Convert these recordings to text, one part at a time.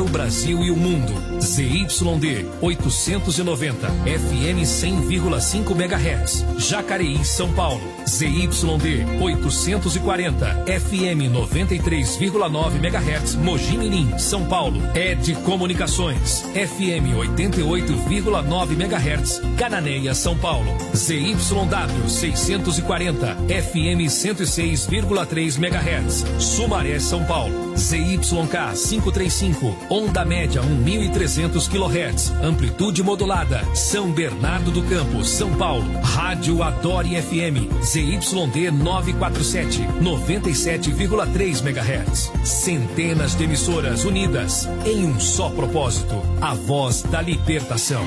para o Brasil e o mundo. ZYD 890, FM 100,5 MHz, Jacareí, São Paulo. ZYD 840, FM 93,9 MHz, Mogi Mirim, São Paulo. ED Comunicações, FM 88,9 MHz, Cananéia, São Paulo. ZYW 640, FM 106,3 MHz, Sumaré, São Paulo. ZYK 535, onda média 1.300 kHz, amplitude modulada, São Bernardo do Campo, São Paulo. Rádio Adore FM, ZYD 947, 97,3 MHz. Centenas de emissoras unidas em um só propósito, a voz da libertação.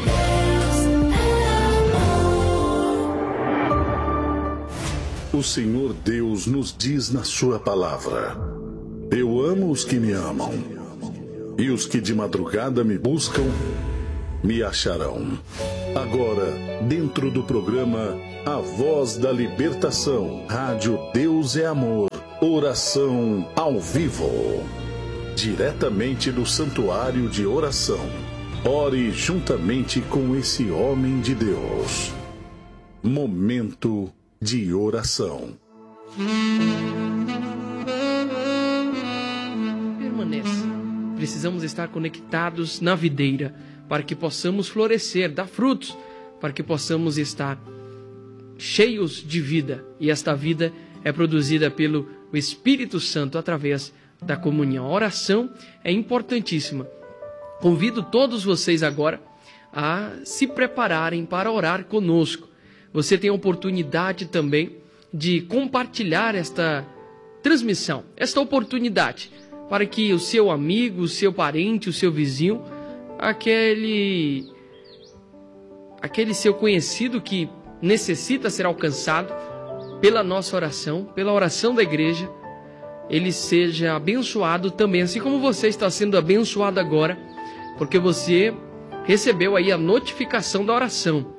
O Senhor Deus nos diz na sua palavra: eu amo os que me amam, e os que de madrugada me buscam, me acharão. Agora, dentro do programa A Voz da Libertação, Rádio Deus é Amor, oração ao vivo, diretamente do Santuário de Oração. Ore juntamente com esse homem de Deus. Momento de oração. Permaneça. Precisamos estar conectados na videira para que possamos florescer, dar frutos, para que possamos estar cheios de vida. E esta vida é produzida pelo Espírito Santo através da comunhão. A oração é importantíssima. Convido todos vocês agora a se prepararem para orar conosco. Você tem a oportunidade também de compartilhar esta transmissão, esta oportunidade, para que o seu amigo, o seu parente, o seu vizinho, aquele seu conhecido que necessita ser alcançado pela nossa oração, pela oração da igreja, ele seja abençoado também, assim como você está sendo abençoado agora, porque você recebeu aí a notificação da oração.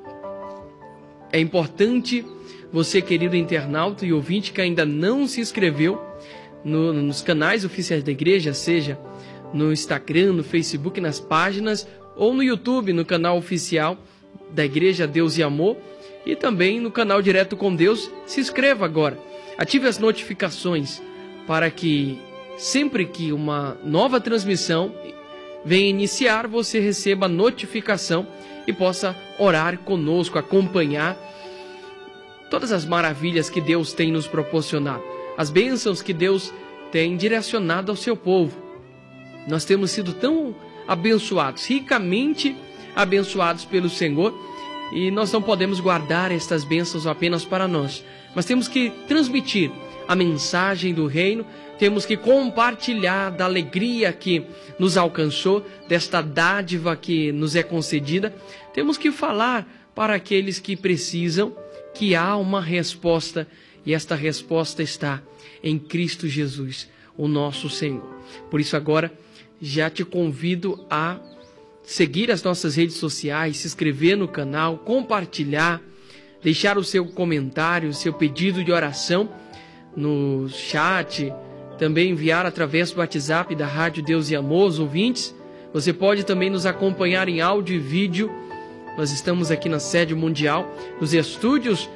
É importante você, querido internauta e ouvinte, que ainda não se inscreveu nos canais oficiais da igreja, seja no Instagram, no Facebook, nas páginas, ou no YouTube, no canal oficial da Igreja Deus e Amor, e também no canal Direto com Deus. Se inscreva agora, ative as notificações para que sempre que uma nova transmissão venha iniciar, você receba a notificação e possa orar conosco, acompanhar todas as maravilhas que Deus tem nos proporcionado, as bênçãos que Deus tem direcionado ao seu povo. Nós temos sido tão abençoados, ricamente abençoados pelo Senhor, e nós não podemos guardar estas bênçãos apenas para nós, mas temos que transmitir a mensagem do reino, temos que compartilhar da alegria que nos alcançou, desta dádiva que nos é concedida, temos que falar para aqueles que precisam que há uma resposta, e esta resposta está em Cristo Jesus, o nosso Senhor. Por isso agora já te convido a seguir as nossas redes sociais, se inscrever no canal, compartilhar, deixar o seu comentário, o seu pedido de oração no chat, também enviar através do WhatsApp da Rádio Deus e Amor, os ouvintes. Você pode também nos acompanhar em áudio e vídeo. Nós estamos aqui na sede mundial, nos estúdios,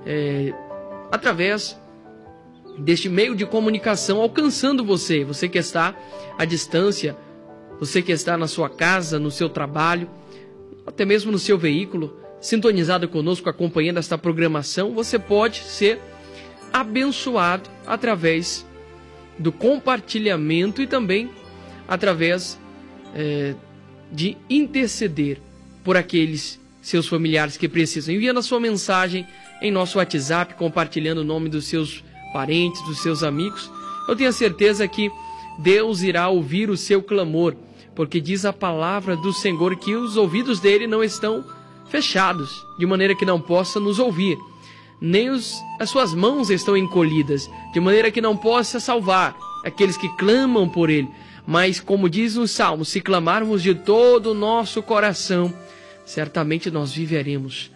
através deste meio de comunicação, alcançando você que está à distância, você que está na sua casa, no seu trabalho, até mesmo no seu veículo, sintonizado conosco, acompanhando esta programação. Você pode ser abençoado através do compartilhamento e também através de interceder por aqueles seus familiares que precisam, enviando a sua mensagem em nosso WhatsApp, compartilhando o nome dos seus parentes, dos seus amigos. Eu tenho a certeza que Deus irá ouvir o seu clamor, porque diz a palavra do Senhor que os ouvidos dele não estão fechados, de maneira que não possa nos ouvir, nem as suas mãos estão encolhidas, de maneira que não possa salvar aqueles que clamam por ele. Mas, como diz no Salmo, se clamarmos de todo o nosso coração, certamente nós viveremos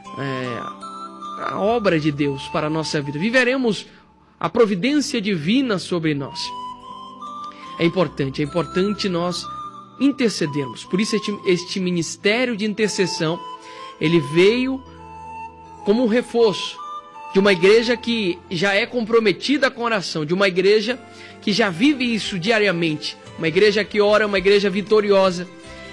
a obra de Deus para a nossa vida, viveremos a providência divina sobre nós. É importante nós intercedermos. Por isso este ministério de intercessão, ele veio como um reforço de uma igreja que já é comprometida com a oração, de uma igreja que já vive isso diariamente, uma igreja que ora, uma igreja vitoriosa.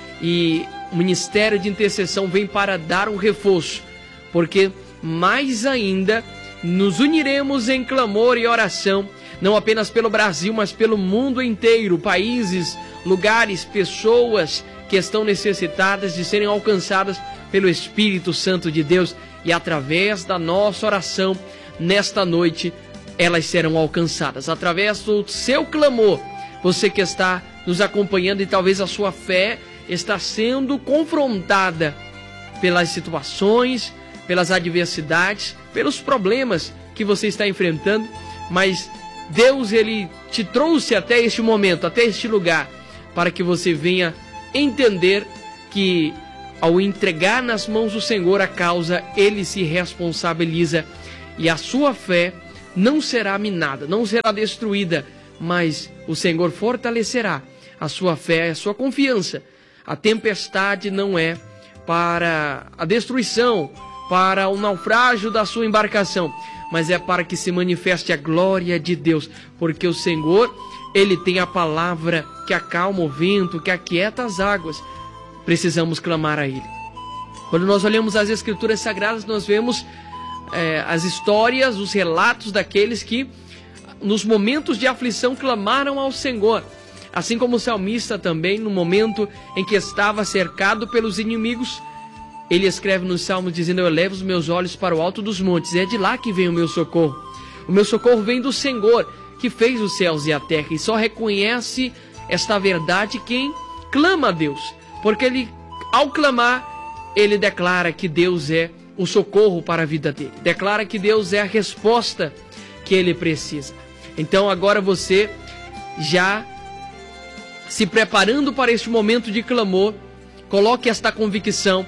E o ministério de intercessão vem para dar um reforço, porque mais ainda nos uniremos em clamor e oração, não apenas pelo Brasil, mas pelo mundo inteiro, países, lugares, pessoas que estão necessitadas de serem alcançadas pelo Espírito Santo de Deus, e através da nossa oração nesta noite elas serão alcançadas, através do seu clamor. Você que está nos acompanhando e talvez a sua fé está sendo confrontada pelas situações, pelas adversidades, pelos problemas que você está enfrentando, mas Deus, ele te trouxe até este momento, até este lugar, para que você venha entender que ao entregar nas mãos do Senhor a causa, ele se responsabiliza e a sua fé não será minada, não será destruída, mas o Senhor fortalecerá a sua fé, a sua confiança. A tempestade não é para a destruição, para o naufrágio da sua embarcação, mas é para que se manifeste a glória de Deus, porque o Senhor, ele tem a palavra que acalma o vento, que aquieta as águas. Precisamos clamar a Ele. Quando nós olhamos as Escrituras Sagradas, nós vemos as histórias, os relatos daqueles que nos momentos de aflição clamaram ao Senhor. Assim como o salmista também, no momento em que estava cercado pelos inimigos, ele escreve nos Salmos dizendo: eu elevo os meus olhos para o alto dos montes, é de lá que vem o meu socorro. O meu socorro vem do Senhor, que fez os céus e a terra, e só reconhece esta verdade quem clama a Deus, porque ele, ao clamar, ele declara que Deus é o socorro para a vida dele, declara que Deus é a resposta que ele precisa. Então agora você, já se preparando para este momento de clamor, coloque esta convicção,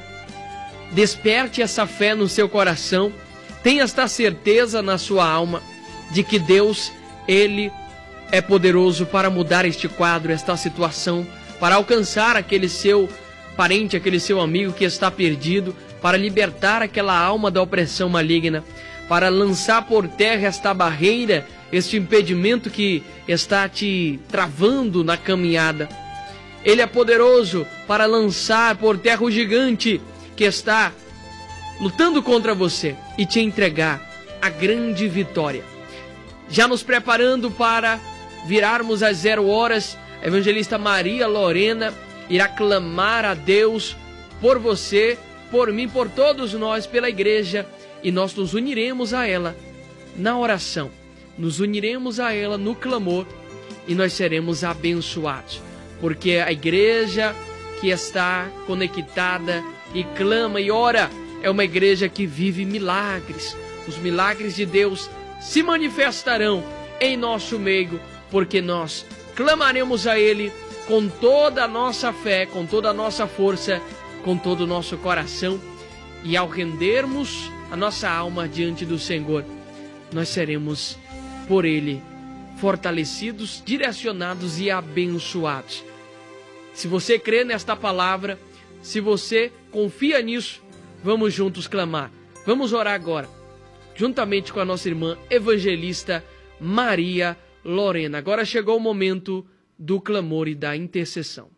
desperte essa fé no seu coração, tenha esta certeza na sua alma de que Deus, ele é poderoso para mudar este quadro, esta situação, para alcançar aquele seu parente, aquele seu amigo que está perdido, para libertar aquela alma da opressão maligna, para lançar por terra esta barreira, este impedimento que está te travando na caminhada. Ele é poderoso para lançar por terra o gigante que está lutando contra você e te entregar a grande vitória. Já nos preparando para virarmos às 0 horas, a evangelista Maria Lorena irá clamar a Deus por você, por mim, por todos nós, pela igreja, e nós nos uniremos a ela na oração, nos uniremos a ela no clamor, e nós seremos abençoados, porque a igreja que está conectada e clama e ora é uma igreja que vive milagres. Os milagres de Deus se manifestarão em nosso meio, porque nós clamaremos a Ele com toda a nossa fé, com toda a nossa força, com todo o nosso coração, e ao rendermos a nossa alma diante do Senhor, nós seremos por Ele fortalecidos, direcionados e abençoados. Se você crê nesta palavra, se você confia nisso, vamos juntos clamar. Vamos orar agora, juntamente com a nossa irmã evangelista Maria Lorena. Agora chegou o momento do clamor e da intercessão.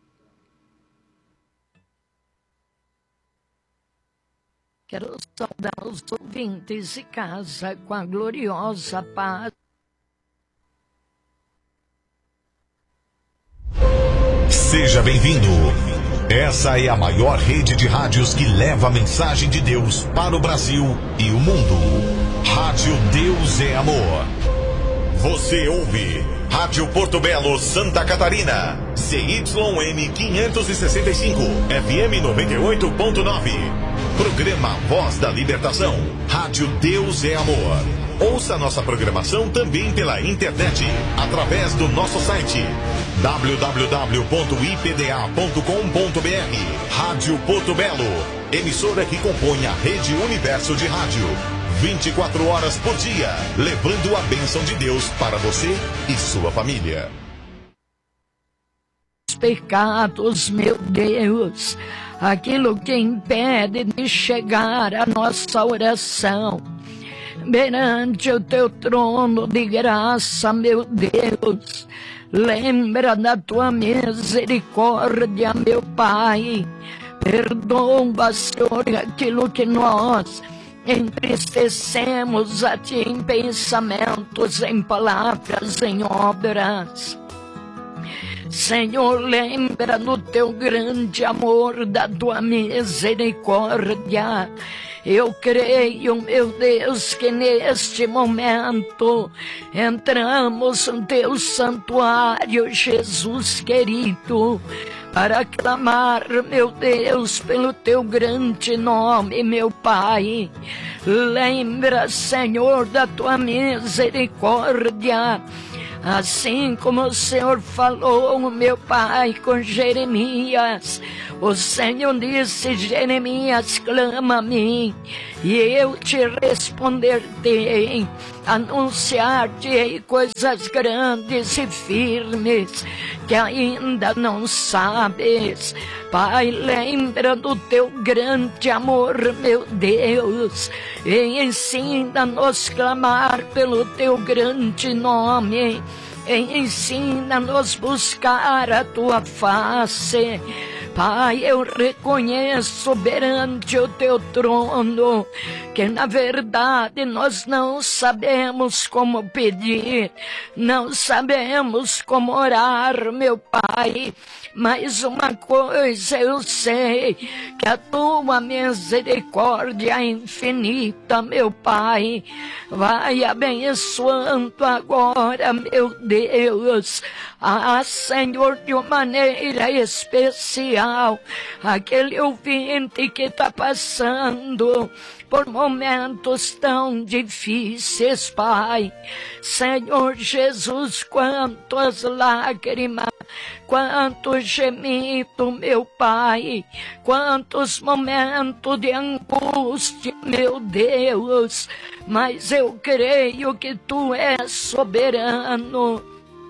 Quero saudar os ouvintes de casa com a gloriosa paz. Seja bem-vindo. Essa é a maior rede de rádios que leva a mensagem de Deus para o Brasil e o mundo. Rádio Deus é Amor. Você ouve Rádio Porto Belo, Santa Catarina. CYM 565, FM 98.9. Programa Voz da Libertação. Rádio Deus é Amor. Ouça nossa programação também pela internet, através do nosso site www.ipda.com.br. Rádio Porto Belo, emissora que compõe a Rede Universo de Rádio. 24 horas por dia, levando a bênção de Deus para você e sua família. pecados, meu Deus, aquilo que impede de chegar à nossa oração perante o teu trono de graça, meu Deus. Lembra da tua misericórdia, meu Pai. Perdoa, Senhor, aquilo que nós entristecemos a Ti em pensamentos, em palavras, em obras. Senhor, lembra do Teu grande amor, da Tua misericórdia. Eu creio, meu Deus, que neste momento entramos no Teu santuário, Jesus querido, para clamar, meu Deus, pelo Teu grande nome, meu Pai. Lembra, Senhor, da Tua misericórdia, assim como o Senhor falou, meu Pai, com Jeremias. O Senhor disse: Jeremias, clama a mim, e eu te responderei, anunciar-te coisas grandes e firmes, que ainda não sabes. Pai, lembra do Teu grande amor, meu Deus, e ensina-nos a clamar pelo Teu grande nome, e ensina-nos a buscar a Tua face. Pai, eu reconheço perante o Teu trono que na verdade nós não sabemos como pedir, não sabemos como orar, meu Pai. Mas uma coisa eu sei, que a Tua misericórdia infinita, meu Pai, vai abençoando agora, meu Deus. Ah, Senhor, de uma maneira especial, aquele ouvinte que está passando por momentos tão difíceis, Pai. Senhor Jesus, quantas lágrimas, quanto gemido, meu Pai, quantos momentos de angústia, meu Deus. Mas eu creio que Tu és soberano.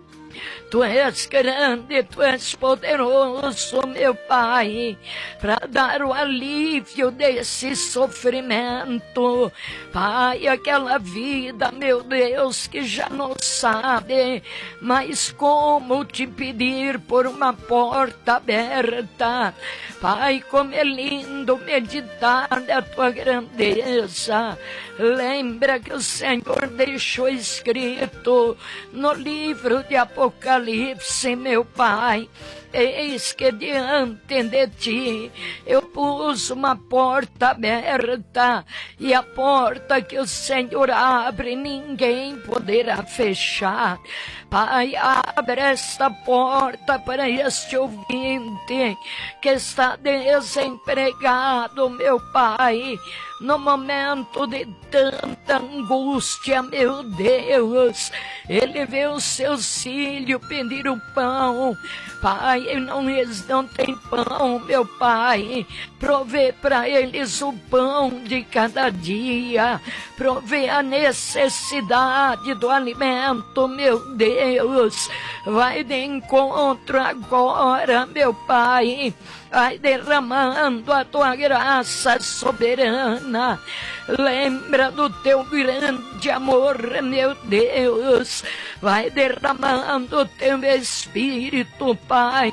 Tu és grande, Tu és poderoso, meu Pai, para dar o alívio desse sofrimento. Pai, aquela vida, meu Deus, que já não sabe mas como te pedir por uma porta aberta. Pai, como é lindo meditar na Tua grandeza. Lembra que o Senhor deixou escrito no livro de Apocalipse, meu Pai: eis que diante de Ti eu pus uma porta aberta, e a porta que o Senhor abre ninguém poderá fechar. Pai, abre esta porta para este ouvinte que está desempregado, meu Pai, no momento de tanta angústia, meu Deus. Ele vê os seus filhos pedir o pão. Pai, eles não têm pão, meu Pai. Provê para eles o pão de cada dia. Provê a necessidade do alimento, meu Deus. Vai de encontro agora, meu Pai. Vai derramando a Tua graça soberana. Lembra do Teu grande amor, meu Deus. Vai derramando o Teu Espírito, Pai.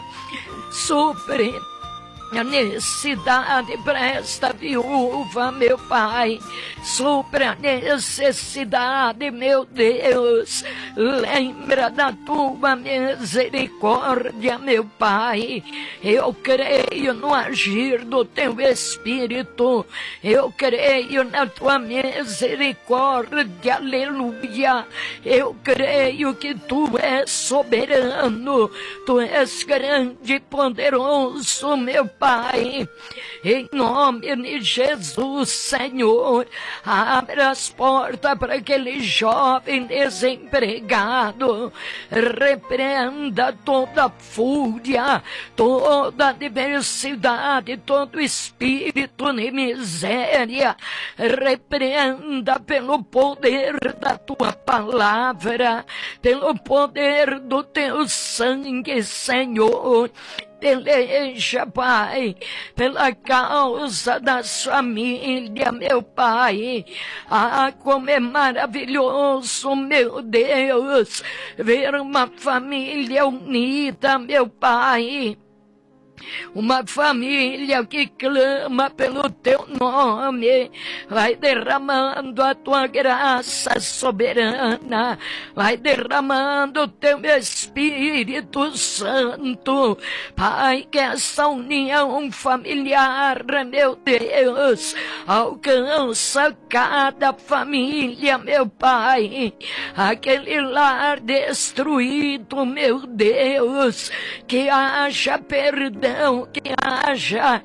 Supre a necessidade para esta viúva, meu Pai. Supra a necessidade, meu Deus. Lembra da Tua misericórdia, meu Pai. Eu creio no agir do Teu Espírito. Eu creio na Tua misericórdia, aleluia. Eu creio que Tu és soberano. Tu és grande e poderoso, meu Pai. Pai, em nome de Jesus, Senhor, abre as portas para aquele jovem desempregado, repreenda toda fúria, toda adversidade, todo espírito de miséria, repreenda pelo poder da tua palavra, pelo poder do teu sangue, Senhor. Peleja, Pai, pela causa da família, meu Pai. Ah, como é maravilhoso, meu Deus, ver uma família unida, meu Pai. Uma família que clama pelo teu nome, vai derramando a tua graça soberana, vai derramando o teu Espírito Santo, Pai, que essa união familiar, meu Deus, alcança cada família, meu Pai, aquele lar destruído, meu Deus, que haja perdão, que haja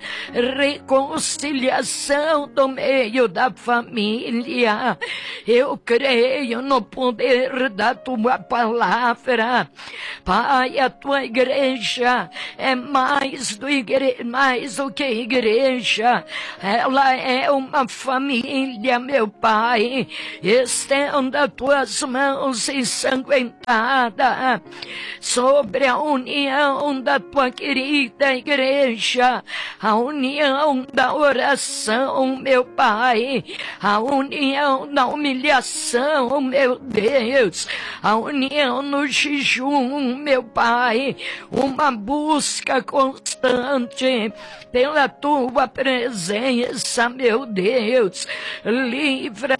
reconciliação no meio da família. Eu creio no poder da tua palavra, Pai. A tua igreja é mais do que igreja, ela é uma família, meu Pai. Estenda tuas mãos ensanguentadas sobre a união da tua querida igreja, a união da oração, meu Pai, a união da humilhação, meu Deus, a união no jejum, meu Pai, uma busca constante pela tua presença, meu Deus. Livra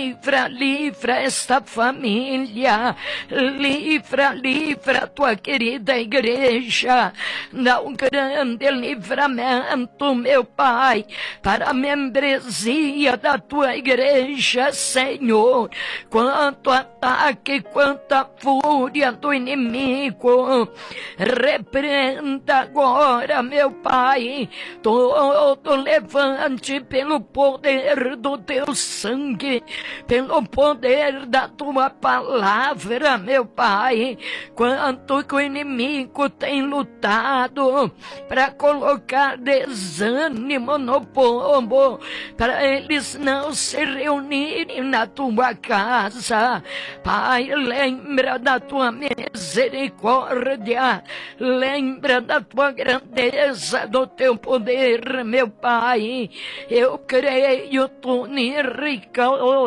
esta família, livra a tua querida igreja, dá um grande livramento, meu Pai, para a membresia da tua igreja, Senhor. Quanto ataque, quanta fúria do inimigo, repreenda agora, meu Pai, todo levante pelo poder do teu sangue, pelo poder da tua palavra, meu Pai. Quanto que o inimigo tem lutado para colocar desânimo no povo, para eles não se reunirem na tua casa, Pai, lembra da tua misericórdia, lembra da tua grandeza, do teu poder, meu Pai. Eu creio, tu nirica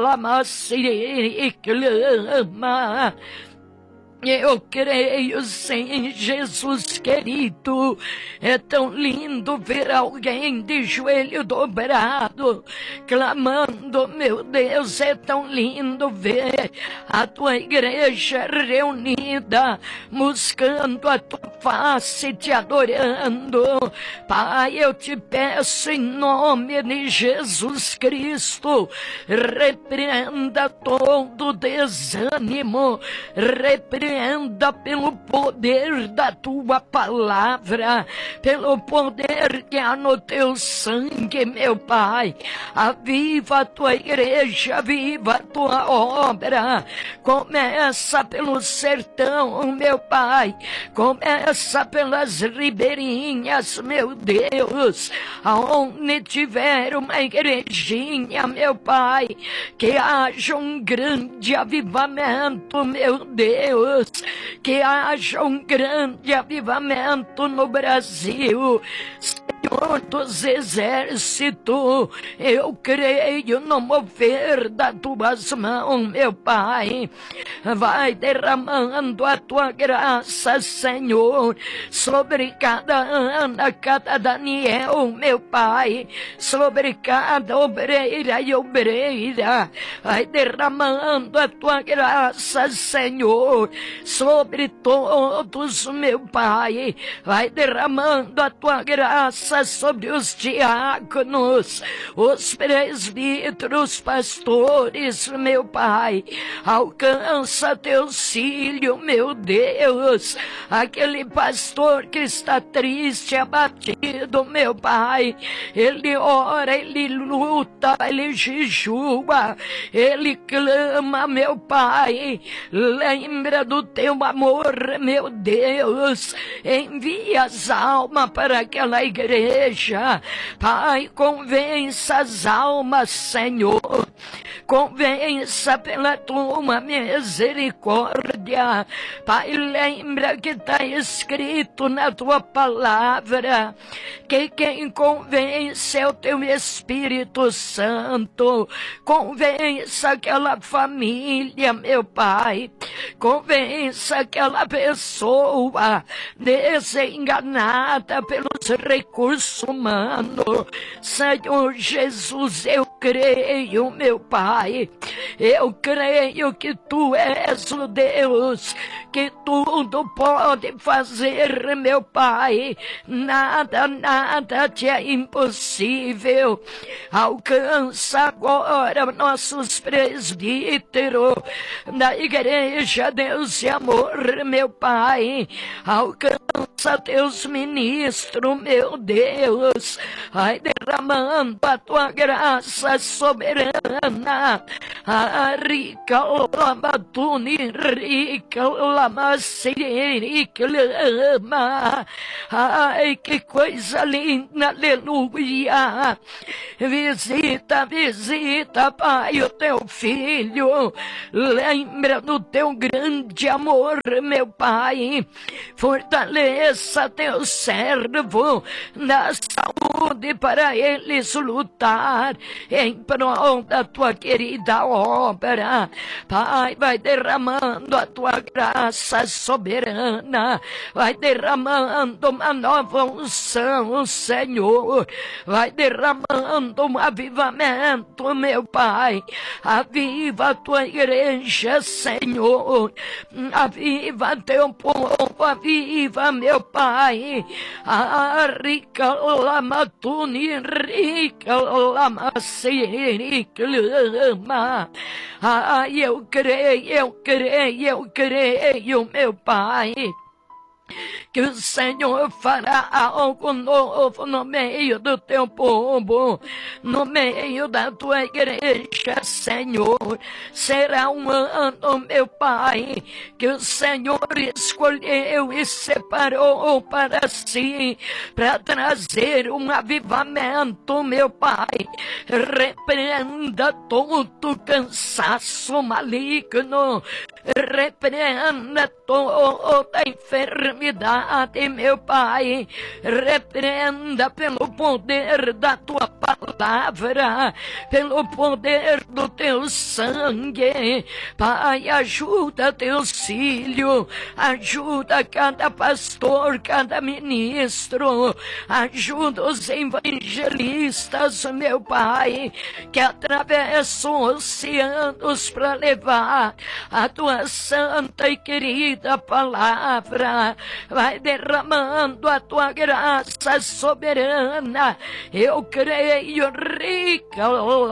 e clama. Eu creio, sim, Jesus querido. É tão lindo ver alguém de joelho dobrado, clamando, meu Deus. É tão lindo ver a tua igreja reunida, buscando a tua face, te adorando. Pai, eu te peço em nome de Jesus Cristo, repreenda todo desânimo, repreenda pelo poder da tua palavra, pelo poder que há no teu sangue, meu Pai. Aviva a tua igreja, aviva a tua obra. Começa pelo sertão, meu Pai, começa pelas ribeirinhas, meu Deus, aonde tiver uma igrejinha, meu Pai, que haja um grande avivamento, meu Deus, que haja um grande avivamento no Brasil. Senhor dos exércitos, eu creio no mover das tuas mãos, meu Pai. Vai derramando a tua graça, Senhor, sobre cada Ana, cada Daniel, meu Pai, sobre cada obreira e obreira. Vai derramando a tua graça, Senhor, sobre todos, meu Pai. Vai derramando a tua graça, graça sobre os diáconos, os presbíteros, pastores, meu Pai. Alcança teus filhos, meu Deus. Aquele pastor que está triste, abatido, meu Pai. Ele ora, ele luta, ele jejua, ele clama, meu Pai. Lembra do teu amor, meu Deus. Envia as almas para aquela igreja. Pai, convença as almas, Senhor. Convença pela tua misericórdia. Pai, lembra que está escrito na tua palavra que quem convence é o teu Espírito Santo. Convença aquela família, meu Pai. Convença aquela pessoa desenganada pelos recursos humanos. Senhor Jesus, eu creio, meu Pai. Eu creio que Tu és o Deus que tudo pode fazer, meu Pai. Nada te é impossível. Alcança agora nossos presbíteros da igreja, Deus e amor, meu Pai. Alcança teus ministros, meu Deus. Vai derramando a tua graça soberana. Rica lamatuni, rica lamaciri, clama. Ai, que coisa linda, aleluia. Visita, Pai, o teu filho. Lembra do teu grande amor, meu Pai. Fortaleça teu servo na saúde para eles lutar em prol da tua querida obra. Pai, vai derramando a tua graça soberana. Vai derramando uma nova unção, Senhor. Vai derramando um avivamento, meu Pai. Aviva a tua igreja, Senhor. Aviva teu povo, aviva, meu Pai. Rica lamatuni, rica lamaciri, clama. Eu creio, meu Pai, que o Senhor fará algo novo no meio do teu povo, no meio da tua igreja, Senhor. Será um ano, meu Pai, que o Senhor escolheu e separou para si, para trazer um avivamento, meu Pai. Repreenda todo cansaço maligno, repreenda toda enfermidade, meu Pai. Repreenda pelo poder da tua palavra, pelo poder do teu sangue. Pai, ajuda teus filhos, ajuda cada pastor, cada ministro, ajuda os evangelistas, meu Pai, que atravessam oceanos para levar a tua santa e querida palavra. Vai derramando a tua graça soberana. Eu creio, rica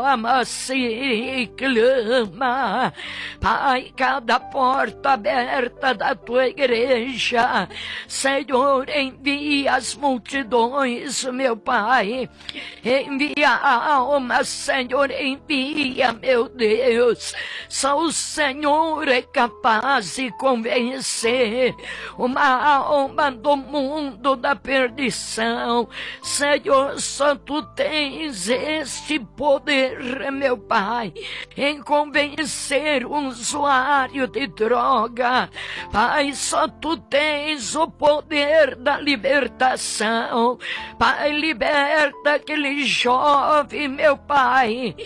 lamaci, clama. Pai, cada porta aberta da tua igreja, Senhor, envia as multidões, meu Pai. Envia a alma, Senhor, envia, meu Deus. Só o Senhor é capaz de convencer uma alma do mundo da perdição. Senhor, só tu tens este poder, meu Pai, em convencer um usuário de droga. Pai, só tu tens o poder da libertação. Pai, liberta aquele jovem, meu Pai.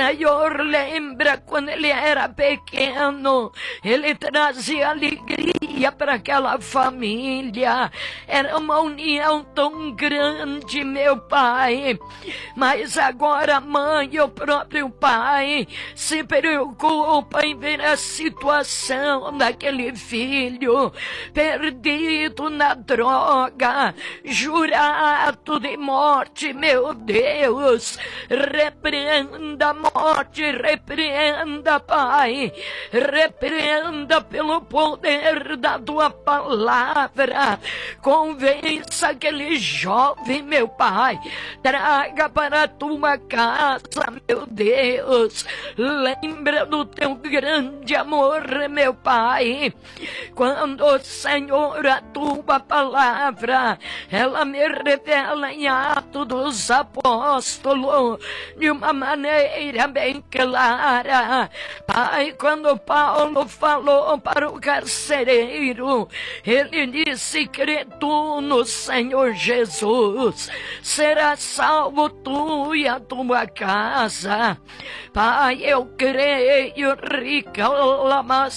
Senhor, lembra quando ele era pequeno, ele trazia alegria alegria para aquela família. Era uma união tão grande, meu Pai. Mas agora a mãe e o próprio pai se preocupam em ver a situação daquele filho perdido na droga, jurado de morte. Meu Deus, repreenda a morte, repreenda, Pai, repreenda pelo poder da tua palavra. Convença aquele jovem, meu Pai, traga para a tua casa, meu Deus. Lembra do teu grande amor, meu Pai. Quando, Senhor, a tua palavra, ela me revela em Atos dos Apóstolos de uma maneira bem clara. Pai, quando Paulo falou para o carcereiro, ele disse: crê tu no Senhor Jesus, será salvo tu e a tua casa. Pai, eu creio, rica lama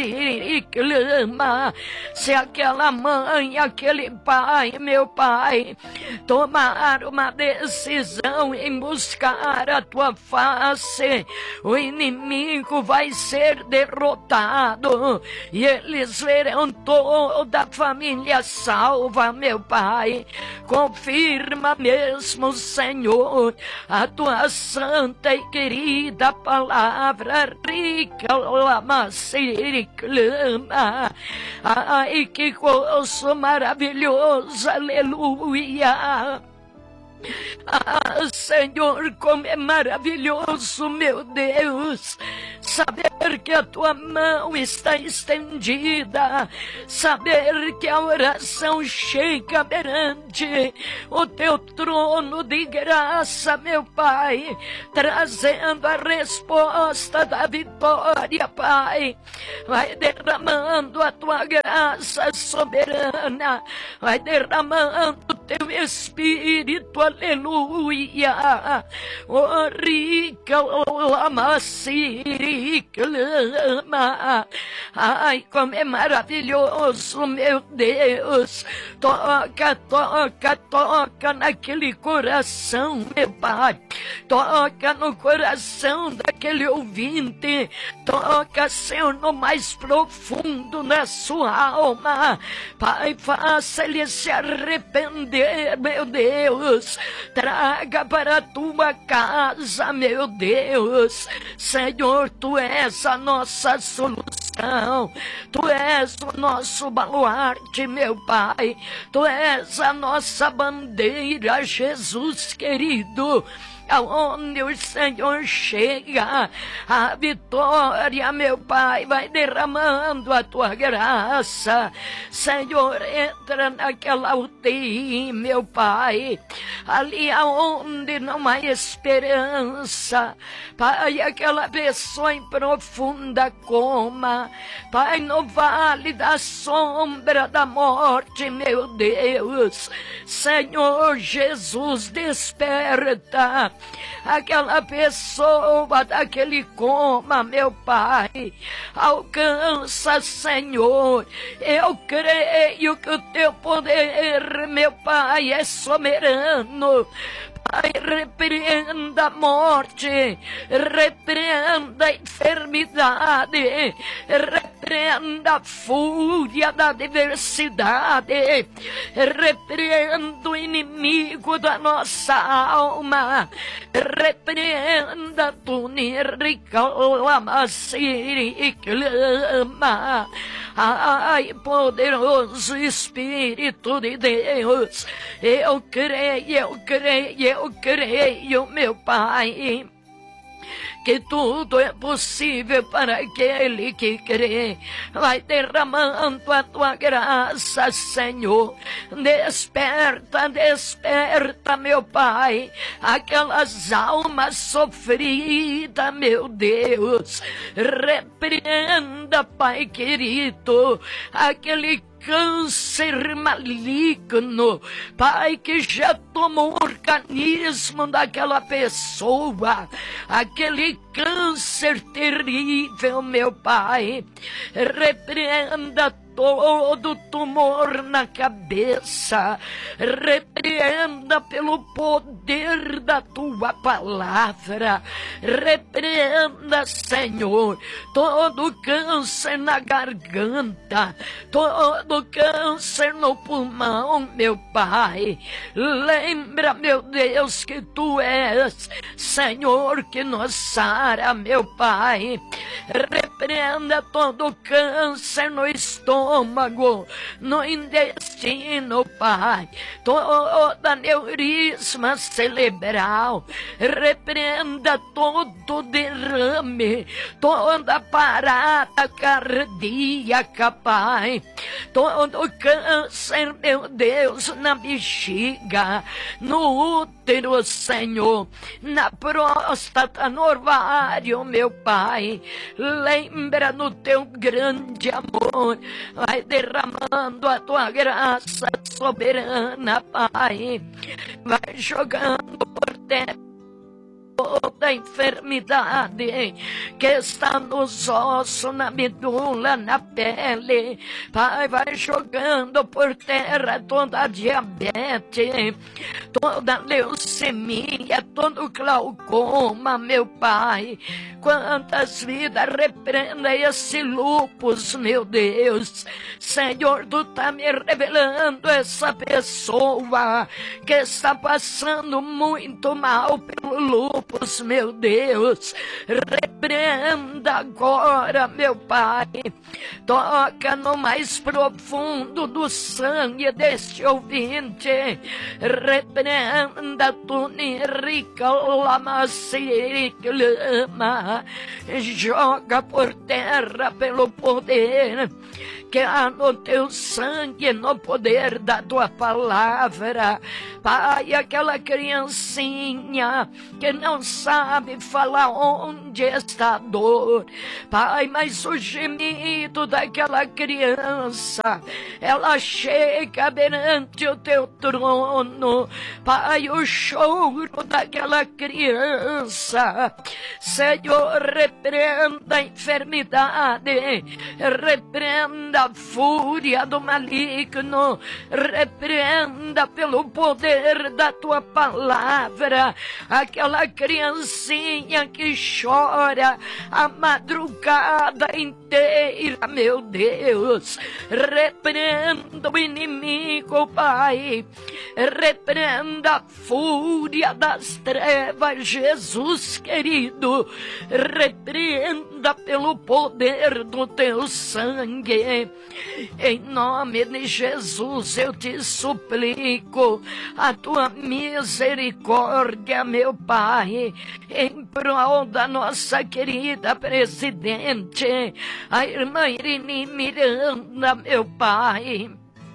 clama. Se aquela mãe, aquele pai, meu Pai, tomar uma decisão em buscar a tua face, o inimigo vai ser derrotado e eles verão toda a família salva, meu Pai. Confirma mesmo, Senhor, a tua santa e querida palavra, rica lama clama. Ai, que gozo maravilhoso, aleluia. Ah, Senhor, como é maravilhoso, meu Deus, saber que a tua mão está estendida, saber que a oração chega perante o teu trono de graça, meu Pai, trazendo a resposta da vitória, Pai. Vai derramando a tua graça soberana, vai derramando o teu Espírito, aleluia. Oh, rica lama clama. Ai, como é maravilhoso, meu Deus. Toca, toca, toca naquele coração, meu Pai. Toca no coração daquele ouvinte. Toca, Senhor, no mais profundo na sua alma. Pai, faça ele se arrepender, meu Deus. Traga para a tua casa, meu Deus. Senhor, tu és a nossa solução. Tu és o nosso baluarte, meu Pai. Tu és a nossa bandeira, Jesus querido. Aonde o Senhor chega, a vitória, meu Pai, vai derramando a tua graça. Senhor, entra naquela UTI, meu Pai, ali aonde não há esperança, Pai, aquela pessoa em profunda coma, Pai, no vale da sombra da morte, meu Deus. Senhor Jesus, desperta aquela pessoa daquele coma, meu Pai. Alcança, Senhor. Eu creio que o teu poder, meu Pai, é soberano. Pai, repreenda a morte, repreenda a enfermidade, repreenda a fúria da adversidade, repreenda o inimigo da nossa alma, repreenda tu rica lama clama. Ai, poderoso Espírito de Deus, eu creio, meu Pai, que tudo é possível para aquele que crê. Vai derramando a tua graça, Senhor. Desperta, desperta, meu Pai, aquelas almas sofridas, meu Deus. Repreenda, Pai querido, aquele câncer maligno, Pai, que já tomou o organismo daquela pessoa, aquele câncer terrível, meu Pai. Repreenda todo tumor na cabeça. Repreenda pelo poder da tua palavra. Repreenda, Senhor, todo câncer na garganta, todo câncer no pulmão, meu Pai. Lembra, meu Deus, que Tu és, Senhor, que nos sara, meu Pai. Repreenda todo câncer no estômago, no intestino, Pai. Toda aneurisma cerebral. Repreenda todo derrame, toda parada cardíaca, Pai. Todo câncer, meu Deus, na bexiga, no útero, Senhor, na próstata, no ovário, meu Pai. Lembra no Teu grande amor, vai derramando a Tua graça soberana, Pai. Vai jogando por terra toda enfermidade que está nos ossos, na medula, na pele. Pai, vai jogando por terra toda diabetes, toda leucemia, todo glaucoma, meu Pai. Quantas vidas, repreenda esse lúpus, meu Deus. Senhor, Tu está me revelando essa pessoa que está passando muito mal pelo lúpus, meu Deus. Repreenda agora, meu Pai. Toca no mais profundo do sangue deste ouvinte. Repreenda Tunirica Lamaciriclama. Joga por terra pelo poder que há no Teu sangue, no poder da Tua palavra. Pai, aquela criancinha que não sabe falar onde está a dor, Pai, mas o gemido daquela criança, ela chega perante o Teu trono, Pai, o choro daquela criança. Senhor, repreenda a enfermidade, repreenda a fúria do maligno, repreenda pelo poder da Tua palavra aquela criancinha que chora a madrugada inteira, meu Deus. Repreenda o inimigo, Pai. Repreenda a fúria das trevas, Jesus querido. Repreenda pelo poder do Teu sangue. Em nome de Jesus eu te suplico a Tua misericórdia, meu Pai, em prol da nossa querida presidente, a irmã Irini Miranda, meu Pai.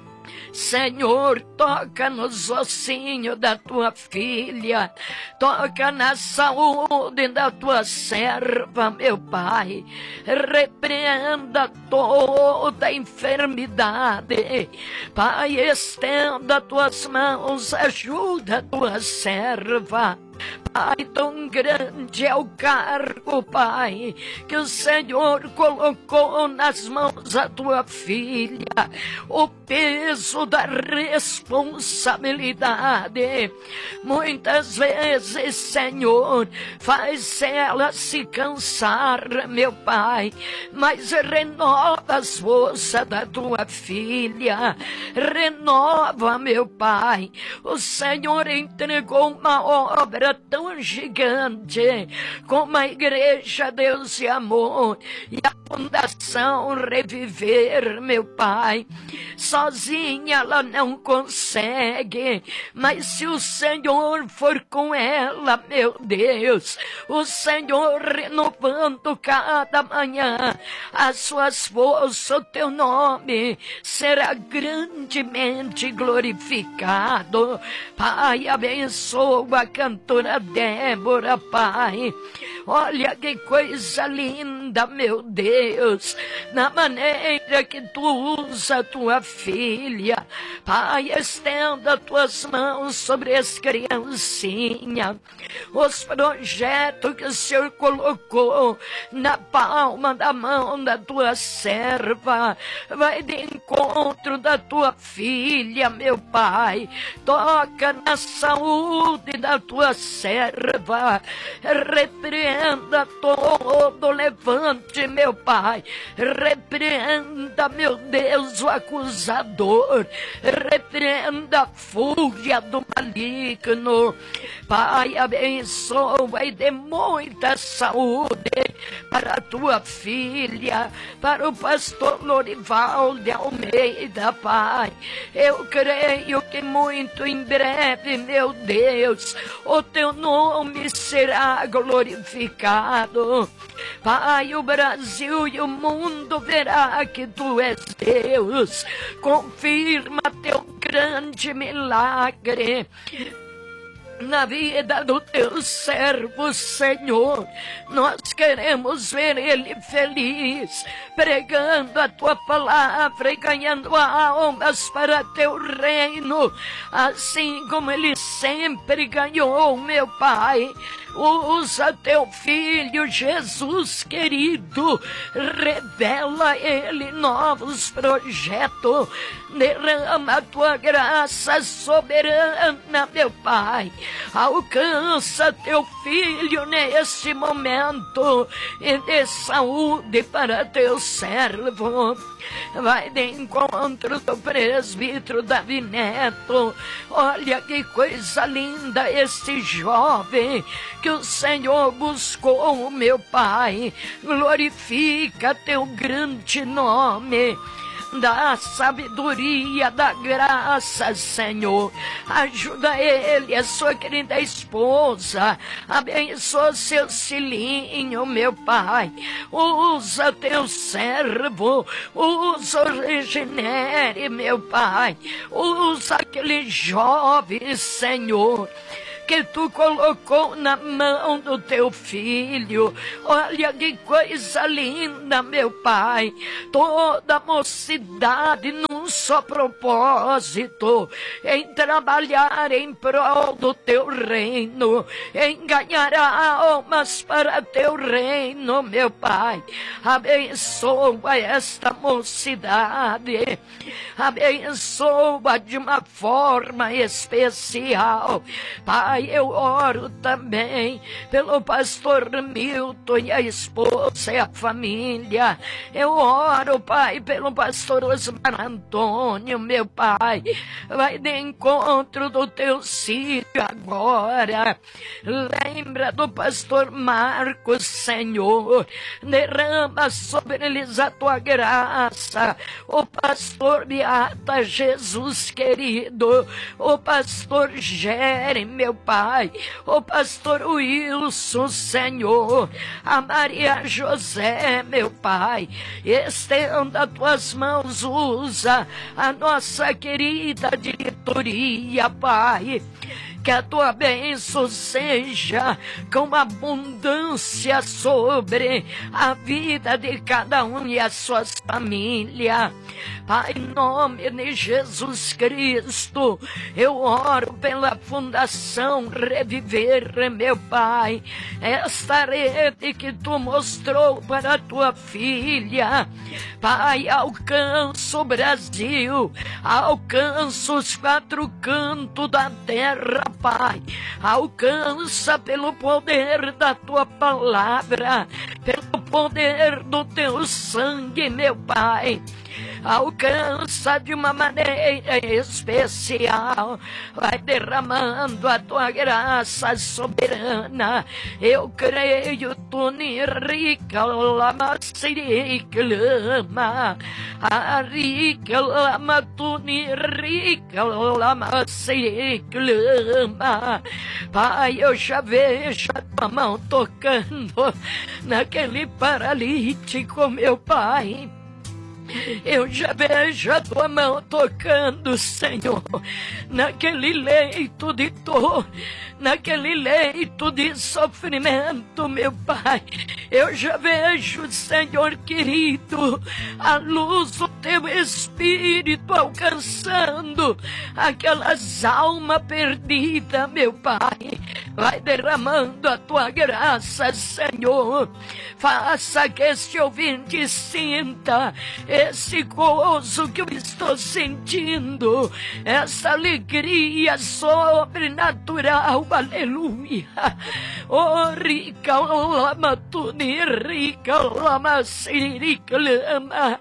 Senhor, toca nos ossinhos da Tua filha, toca na saúde da Tua serva, meu Pai. Repreenda toda enfermidade, Pai, estenda Tuas mãos, ajuda a Tua serva. Pai, tão grande é o cargo, Pai, que o Senhor colocou nas mãos da Tua filha, o peso da responsabilidade. Muitas vezes, Senhor, faz ela se cansar, meu Pai, mas renova as forças da Tua filha, renova, meu Pai. O Senhor entregou uma obra tão gigante como a Igreja Deus e Amor e a Fundação Reviver, meu Pai. Sozinha ela não consegue, mas se o Senhor for com ela, meu Deus, o Senhor renovando cada manhã as suas forças, o Teu nome será grandemente glorificado. Pai, abençoa a cantora Débora, Pai. Olha que coisa linda, meu Deus, na maneira que tu usa a tua filha. Pai, estenda tuas mãos sobre as criancinhas, os projetos que o Senhor colocou na palma da mão da tua serva. Vai de encontro da tua filha, meu Pai. Toca na saúde da tua serva. Repreenda todo levante, meu Pai. Repreenda, meu Deus, o acusador. Repreenda a fúria do maligno. Pai, abençoa e dê muita saúde para a tua filha, para o pastor Lorival de Almeida, Pai. Eu creio que muito em breve, meu Deus, o teu nome será glorificado. Pai, o Brasil e o mundo verá que tu és Deus. Confirma teu grande milagre na vida do teu servo, Senhor. Nós queremos ver ele feliz, pregando a tua palavra e ganhando almas para teu reino, assim como ele sempre ganhou, meu Pai. Usa teu filho Jesus querido, revela a ele novos projetos, derrama a tua graça soberana, meu Pai. Alcança teu filho nesse momento e dê saúde para teu servo. Vai de encontro do presbítero Davi Neto. Olha que coisa linda esse jovem que o Senhor buscou, meu Pai. Glorifica teu grande nome. Da sabedoria, da graça, Senhor. Ajuda ele, a sua querida esposa. Abençoa seu filhinho, meu Pai. Usa teu servo. Usa o Regenere, meu Pai. Usa aquele jovem, Senhor, que tu colocou na mão do teu filho. Olha que coisa linda, meu Pai. Toda a mocidade num só propósito, em trabalhar em prol do teu reino, em ganhar almas para teu reino, meu Pai. Abençoa esta mocidade. Abençoa de uma forma especial, Pai. Eu oro também pelo pastor Milton e a esposa e a família. Eu oro, Pai, pelo pastor Osmar Antônio, meu Pai. Vai de encontro do teu filho agora. Lembra do pastor Marcos, Senhor. Derrama sobre eles a tua graça. O pastor Beata, Jesus querido. O pastor Gere, meu Pai, o pastor Wilson, Senhor, a Maria José, meu Pai, estenda tuas mãos, usa a nossa querida diretoria, Pai. Que a tua bênção seja com abundância sobre a vida de cada um e as suas famílias. Pai, em nome de Jesus Cristo, eu oro pela Fundação Reviver, meu Pai. Esta rede que tu mostrou para a tua filha, Pai, alcança o Brasil, alcança os quatro cantos da terra, Pai. Alcança pelo poder da tua palavra, pelo poder do teu sangue, meu Pai. Alcança de uma maneira especial. Vai derramando a tua graça soberana. Eu creio, tu rica lama siriclama. A rica lama, tu rica lama siriclama. Pai, eu já vejo a tua mão tocando naquele paralítico, meu Pai. Eu já vejo a tua mão tocando, Senhor, naquele leito de dor, naquele leito de sofrimento, meu Pai. Eu já vejo, Senhor querido, a luz do teu Espírito alcançando aquelas almas perdidas, meu Pai. Vai derramando a tua graça, Senhor. Faça que este ouvinte sinta esse gozo que eu estou sentindo, essa alegria sobrenatural, aleluia. Oh, rica lama tuni, rica lama sirica lama,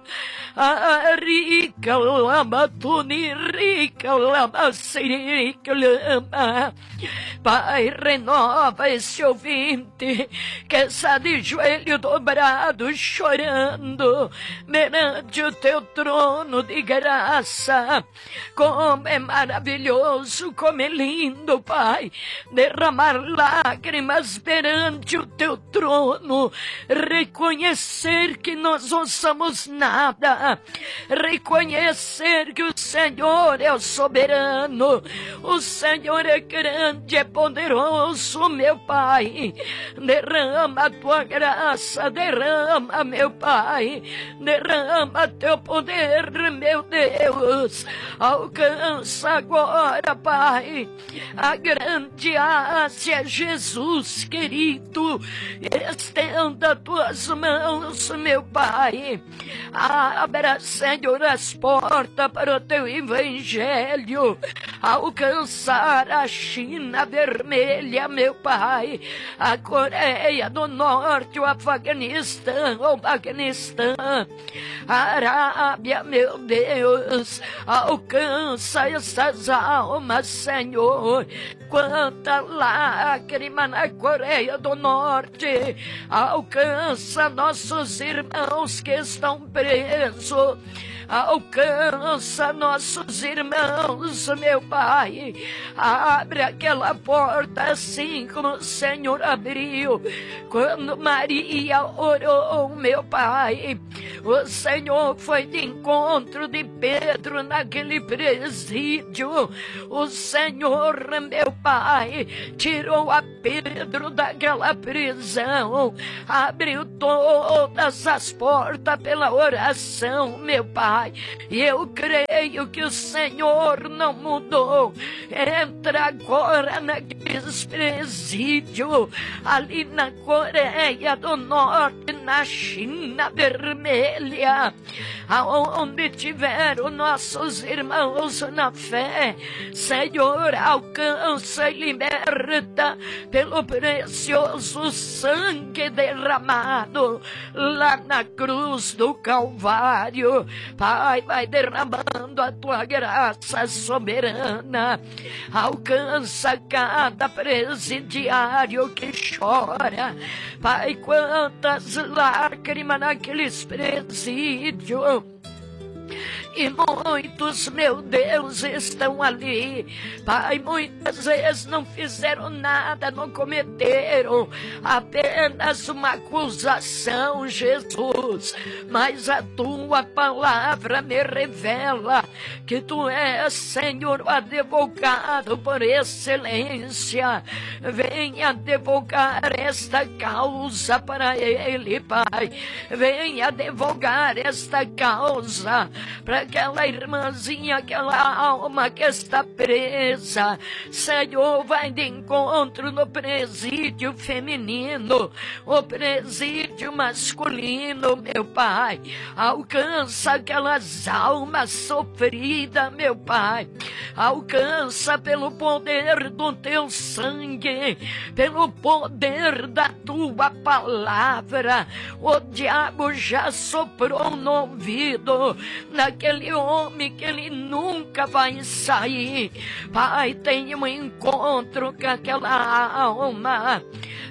rica lama tuni, rica lama sirica lama. Pai, renova esse ouvinte que está de joelho dobrado, chorando perante o teu trono de graça. Como é maravilhoso, como é lindo, Pai, derramar lágrimas perante o teu trono, reconhecer que nós não somos nada, reconhecer que o Senhor é o soberano, o Senhor é grande, é poderoso, meu Pai. Derrama a tua graça, derrama, meu Pai, derrama teu poder, meu Deus. Alcança agora, Pai, a grande Ásia, Jesus querido. Estenda tuas mãos, meu Pai. Abra, Senhor, as portas para o teu evangelho alcançar a China vermelha, meu Pai, a Coreia do Norte, o Afeganistão, o Paquistão, a Arábia, meu Deus. Alcança essas almas, Senhor. Quanta lágrima na Coreia do Norte. Alcança nossos irmãos que estão presos. Alcança nossos irmãos, meu Pai. Abre aquela porta assim como o Senhor abriu quando Maria orou, meu Pai. O Senhor foi de encontro de Pedro naquele presídio. O Senhor, meu Pai, tirou a Pedro daquela prisão. Abriu todas as portas pela oração, meu Pai. E eu creio que o Senhor não mudou. Entra agora naqueles presídios ali na Coreia do Norte, na China vermelha, aonde tiveram nossos irmãos na fé. Senhor, alcança e liberta pelo precioso sangue derramado lá na cruz do Calvário. Pai, vai derramando a tua graça soberana. Alcança cada presidiário que chora. Pai, quantas lágrimas naqueles presídios. E muitos, meu Deus, estão ali. Pai, muitas vezes não fizeram nada, não cometeram apenas uma acusação, Jesus. Mas a tua palavra me revela que tu és, Senhor, o advogado por excelência. Venha advogar esta causa para ele, Pai. Venha advogar esta causa para aquela irmãzinha, aquela alma que está presa. Senhor, vai de encontro no presídio feminino, o presídio masculino, meu Pai. Alcança aquelas almas sofridas, meu Pai. Alcança pelo poder do teu sangue, pelo poder da tua palavra. O diabo já soprou no ouvido naquele homem que ele nunca vai sair. Pai, tenha um encontro com aquela alma.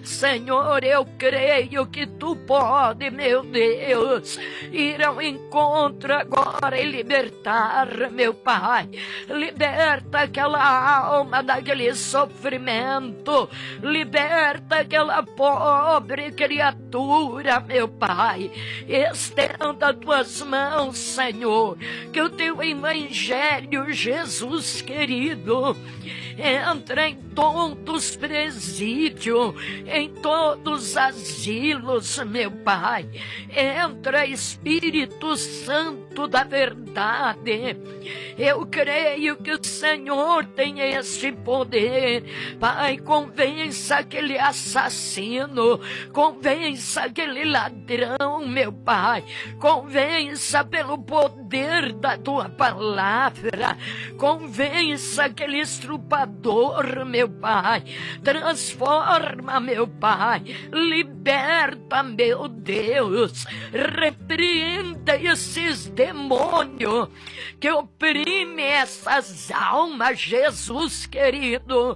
Senhor, eu creio que tu pode, meu Deus, ir ao encontro agora e libertar, meu Pai. Liberta aquela alma daquele sofrimento. Liberta aquela pobre criatura, meu Pai. Estenda tuas mãos, Senhor, que o teu evangelho, Jesus querido, entra em todos os presídios, em todos os asilos, meu Pai. Entra, Espírito Santo da verdade. Eu creio que o Senhor tem esse poder. Pai, convença aquele assassino, convença aquele ladrão, meu Pai. Convença pelo poder da tua palavra. Convença aquele estrupador, meu Pai. Transforma, meu Pai. Liberta, meu Deus. Repreenda esses demônios que oprimem essas almas, Jesus querido.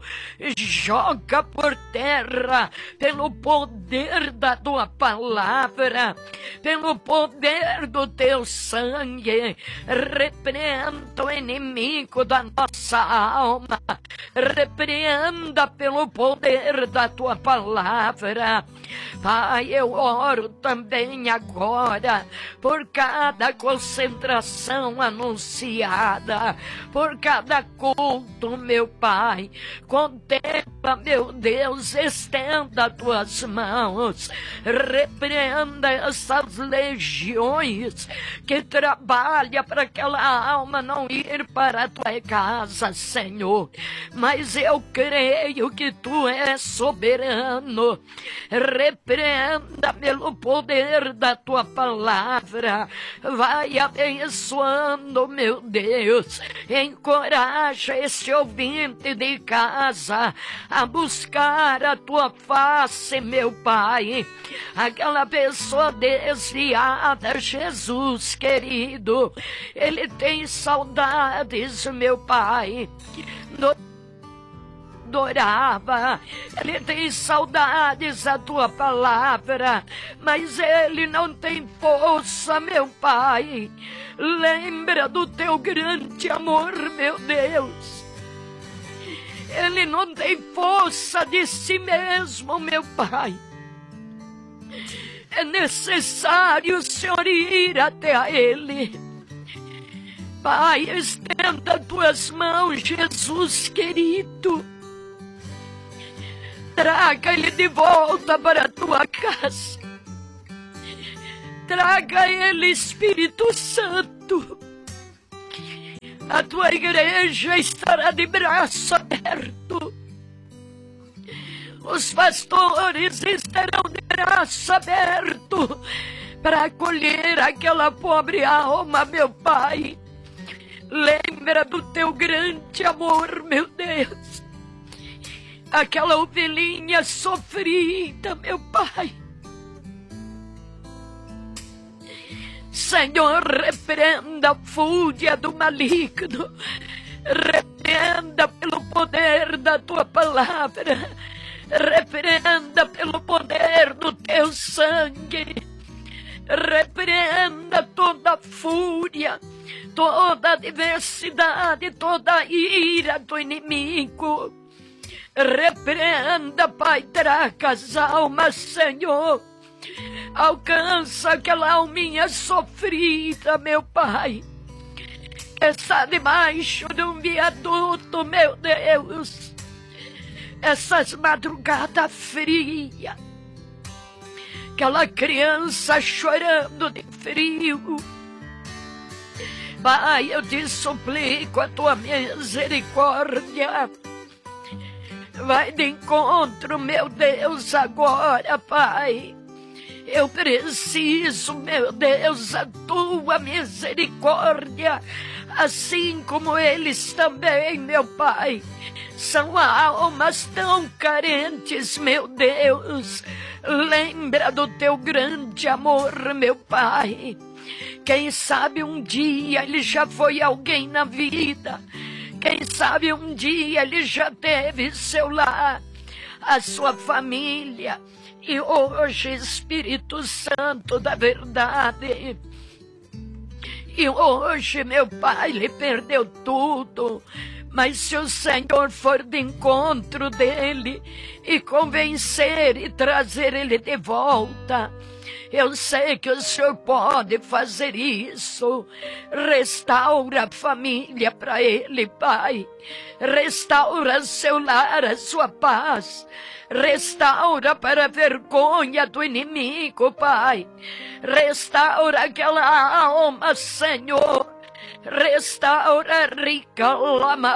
Joga por terra pelo poder da tua palavra, pelo poder do teu sangue. Repreenda o inimigo da nossa alma. Repreenda pelo poder da tua palavra. Pai, eu oro também agora por cada concentração anunciada, por cada culto, meu Pai. Contempla, meu Deus, estenda tuas mãos. Repreenda essas legiões que trabalham para aquela alma não ir para a tua casa, Senhor. Mas eu creio que tu és soberano. Repreenda pelo poder da tua palavra. Vai abençoando, meu Deus. Encoraja esse ouvinte de casa a buscar a tua face, meu Pai. Aquela pessoa desviada, Jesus querido, ele tem saudades, meu Pai. Adorava, ele tem saudades da tua palavra, mas ele não tem força, meu Pai. Lembra do teu grande amor, meu Deus. Ele não tem força de si mesmo, meu Pai. É necessário o Senhor ir até a ele. Pai, estenda tuas mãos, Jesus querido. Traga ele de volta para a tua casa. Traga ele, Espírito Santo. A tua igreja estará de braço aberto. Os pastores estarão de braço aberto para acolher aquela pobre alma, meu Pai. Lembra do teu grande amor, meu Deus. Aquela ovelhinha sofrida, meu Pai. Senhor, repreenda a fúria do maligno. Repreenda pelo poder da tua palavra. Repreenda pelo poder do teu sangue. Repreenda toda a fúria, toda a adversidade, toda a ira do inimigo. Repreenda, Pai, traga as almas, Senhor. Alcança aquela alminha sofrida, meu Pai, que está debaixo de um viaduto, meu Deus. Essas madrugadas frias, aquela criança chorando de frio. Pai, eu te suplico a tua misericórdia. Vai de encontro, meu Deus, agora, Pai. Eu preciso, meu Deus, da tua misericórdia, assim como eles também, meu Pai. São almas tão carentes, meu Deus. Lembra do teu grande amor, meu Pai. Quem sabe um dia ele já foi alguém na vida. Quem sabe um dia ele já teve seu lar. a sua família. E hoje, Espírito Santo da verdade, e hoje, meu pai, ele perdeu tudo. Mas se o Senhor for de encontro dele e convencer e trazer ele de volta, eu sei que o Senhor pode fazer isso. Restaura a família para ele, Pai. Restaura seu lar, a sua paz. Restaura para a vergonha do inimigo, Pai. Restaura aquela alma, Senhor. Restaura rica lama,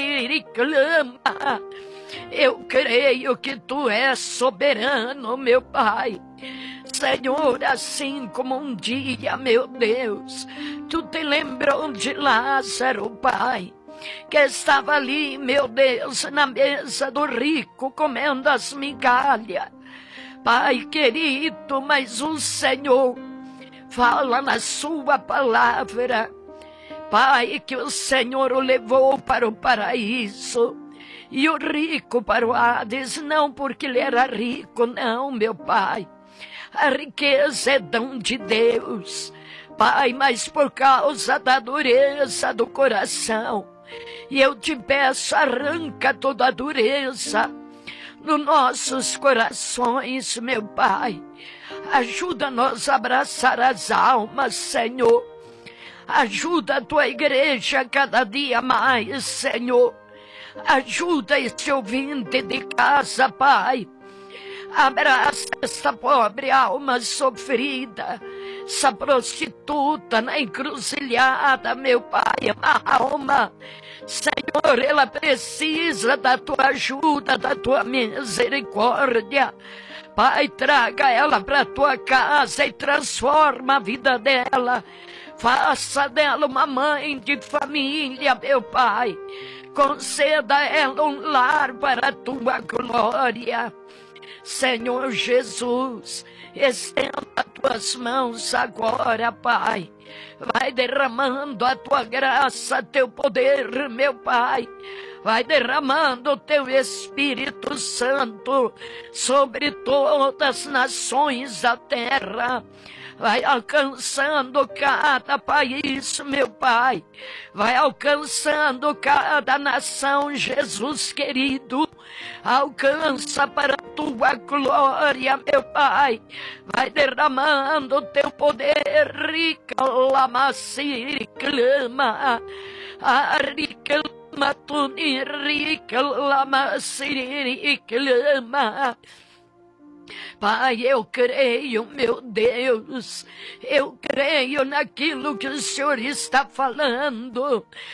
clama. Eu creio que tu és soberano, meu Pai. Senhor, assim como um dia, meu Deus, tu te lembrou de Lázaro, Pai, que estava ali, meu Deus, na mesa do rico, comendo as migalhas. Pai querido, mas o Senhor fala na sua palavra, Pai, que o Senhor o levou para o paraíso e o rico para o Hades, não porque ele era rico, não, meu Pai. A riqueza é dom de Deus, Pai, mas por causa da dureza do coração. E eu te peço, arranca toda a dureza nos nossos corações, meu Pai. Ajuda-nos a abraçar as almas, Senhor. Ajuda a tua igreja cada dia mais, Senhor. Ajuda esse ouvinte de casa, Pai. Abraça essa pobre alma sofrida, essa prostituta na encruzilhada, meu Pai, uma alma. Senhor, ela precisa da tua ajuda, da tua misericórdia. Pai, traga ela para a tua casa e transforma a vida dela. Faça dela uma mãe de família, meu Pai. Conceda a ela um lar para a tua glória. Senhor Jesus, estenda as tuas mãos agora, Pai. Vai derramando a tua graça, teu poder, meu Pai. Vai derramando o teu Espírito Santo sobre todas as nações da terra. Vai alcançando cada país, meu Pai. Vai alcançando cada nação, Jesus querido. Alcança para a tua glória, meu Pai. Vai derramando o teu poder. Rica lama siri clama. Rica lama tuni, rica lama siri clama. Pai, eu creio, meu Deus, eu creio naquilo que o Senhor está falando.